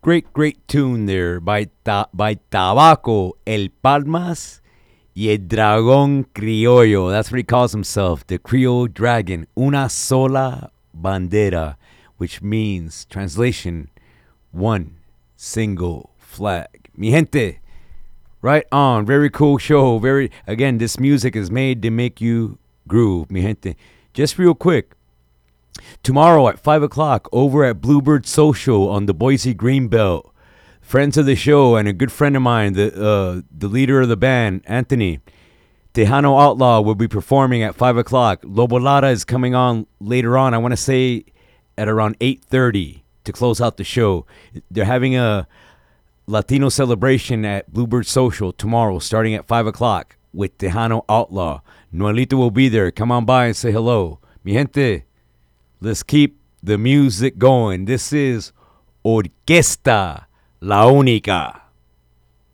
Great tune there by Tabaco, El Palmas, y El Dragón Criollo. That's what he calls himself, the Creole Dragon. Una sola bandera, which means, translation, one single flag. Mi gente, right on. Very cool show. Again, this music is made to make you groove, mi gente. Just real quick, tomorrow at 5 o'clock over at Bluebird Social on the Boise Greenbelt. Friends of the show and a good friend of mine, the leader of the band, Anthony, Tejano Outlaw, will be performing at 5 o'clock. Lobolada is coming on later on. I want to say at around 8:30 to close out the show. They're having a Latino celebration at Bluebird Social tomorrow starting at 5 o'clock with Tejano Outlaw. Noelito will be there. Come on by and say hello. Mi gente, let's keep the music going. This is Orquesta La Única.